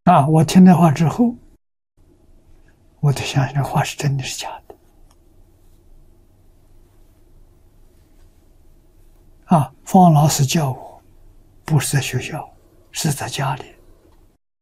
我听那话之后，我就想这话是真的是假的。方老师教我，不是在学校，是在家里。